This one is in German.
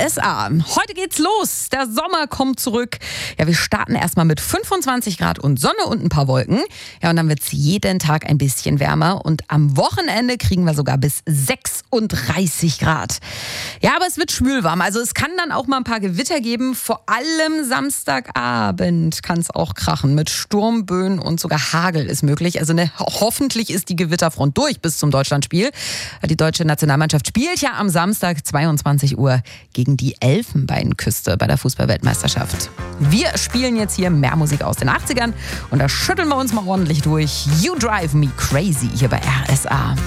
RSA. Heute geht's los. Der Sommer kommt zurück. Ja, wir starten erstmal mit 25 Grad und Sonne und ein paar Wolken. Ja, und dann wird's jeden Tag ein bisschen wärmer. Und am Wochenende kriegen wir sogar bis 36 Grad. Ja, aber es wird schwülwarm. Also es kann dann auch mal ein paar Gewitter geben. Vor allem Samstagabend kann es auch krachen. Mit Sturmböen und sogar Hagel ist möglich. Also hoffentlich ist die Gewitterfront durch bis zum Deutschlandspiel. Die deutsche Nationalmannschaft spielt ja am Samstag 22 Uhr gegen die Elfenbeinküste bei der Fußball-Weltmeisterschaft. Wir spielen jetzt hier mehr Musik aus den 80ern und da schütteln wir uns mal ordentlich durch. You Drive Me Crazy hier bei RSA.